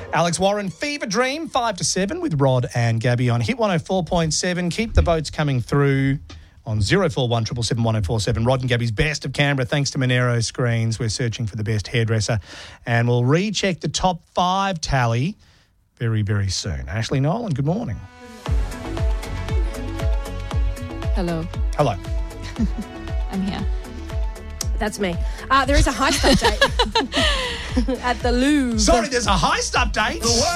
Alex Warren, Fever Dream, 5 to 7 with Rod and Gabby on Hit 104.7. Keep the votes coming through on 041 777 1047. Rod and Gabby's Best of Canberra, thanks to Monero Screens. We're searching for the best hairdresser, and we'll recheck the top 5 tally very, very soon. Ashley Nolan, good morning. Hello. Hello. I'm here. That's me. There is a heist update at the Louvre. Sorry, there's a heist update.